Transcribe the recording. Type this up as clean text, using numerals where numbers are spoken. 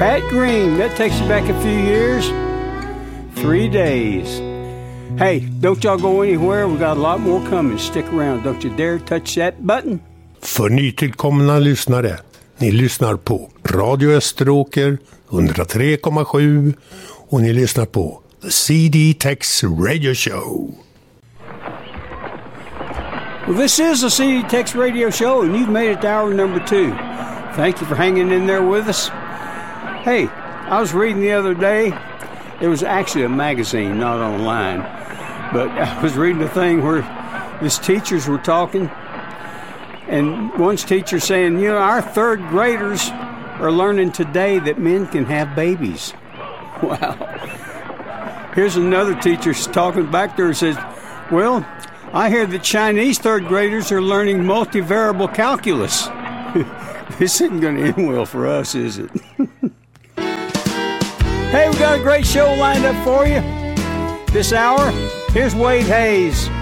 Pat Green, that takes you back a few years. 3 days. Hey, don't y'all go anywhere. We got a lot more coming. Stick around. Don't you dare touch that button. För nytillkomna lyssnare, ni lyssnar på Radio Österåker 103,7 och ni lyssnar på The CD Tex Radio Show. Well, this is the CD Tex Radio Show, and you've made it to hour number 2. Thank you for hanging in there with us. Hey, I was reading the other day. It was actually a magazine, not online. But I was reading a thing where these teachers were talking. And one's teacher saying, you know, our third graders are learning today that men can have babies. Wow. Here's another teacher talking back there and says, well, I hear that Chinese third graders are learning multivariable calculus. This isn't going to end well for us, is it? Hey, we got a great show lined up for you this hour. Here's Wade Hayes.